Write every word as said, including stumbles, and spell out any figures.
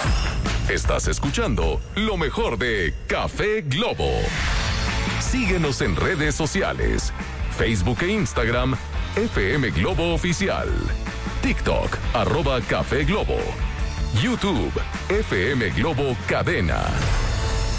Estás escuchando lo mejor de Café Globo. Síguenos en redes sociales, Facebook e Instagram, F M Globo Oficial. TikTok, arroba Café Globo. YouTube, F M Globo Cadena.